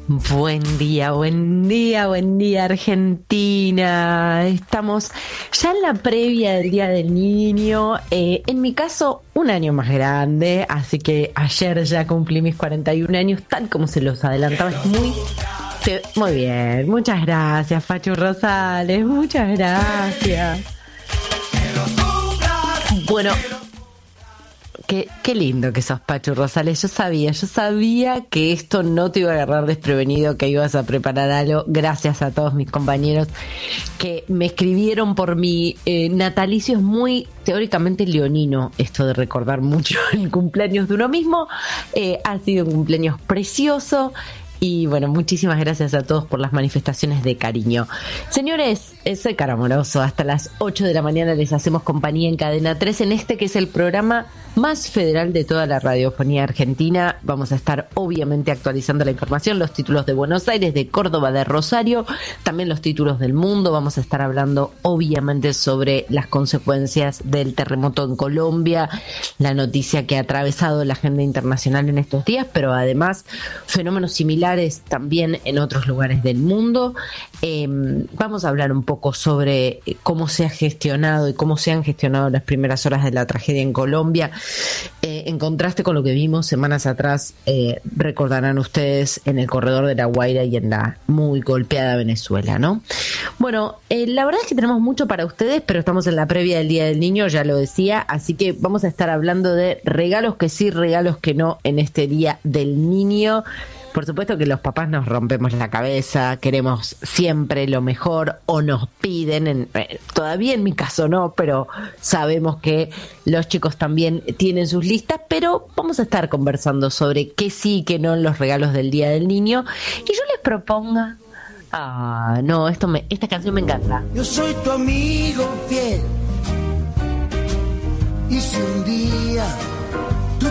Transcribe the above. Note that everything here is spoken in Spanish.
Buen día Argentina. Estamos ya en la previa del Día del Niño. En mi caso, un año más grande, así que ayer ya cumplí mis 41 años, tal como se los adelantaba. Muy bien, muchas gracias, Fachu Rosales, muchas gracias. Bueno, qué lindo que sos, Pachu Rosales. Yo sabía que esto no te iba a agarrar desprevenido, que ibas a preparar algo. Gracias a todos mis compañeros que me escribieron por mi natalicio. Es muy teóricamente leonino esto de recordar mucho el cumpleaños de uno mismo. Ha sido un cumpleaños precioso. Y bueno, muchísimas gracias a todos por las manifestaciones de cariño. Señores, soy Cara Moroso. Hasta las 8 de la mañana les hacemos compañía en Cadena 3, en este que es el programa más federal de toda la radiofonía argentina. Vamos a estar obviamente actualizando la información, los títulos de Buenos Aires, de Córdoba, de Rosario, también los títulos del mundo. Vamos a estar hablando obviamente sobre las consecuencias del terremoto en Colombia, la noticia que ha atravesado la agenda internacional en estos días, pero además fenómenos similares también en otros lugares del mundo. Vamos a hablar un poco sobre cómo se ha gestionado y cómo se han gestionado las primeras horas de la tragedia en Colombia, en contraste con lo que vimos semanas atrás, recordarán ustedes, en el corredor de La Guaira y en la muy golpeada Venezuela, ¿no? Bueno, la verdad es que tenemos mucho para ustedes, pero estamos en la previa del Día del Niño, ya lo decía, así que vamos a estar hablando de regalos que sí, regalos que no en este Día del Niño. Por supuesto que los papás nos rompemos la cabeza, queremos siempre lo mejor o nos piden, todavía en mi caso no, pero sabemos que los chicos también tienen sus listas, pero vamos a estar conversando sobre qué sí y qué no en los regalos del Día del Niño. Y yo les proponga, esta canción me encanta. Yo soy tu amigo fiel, y si un día tú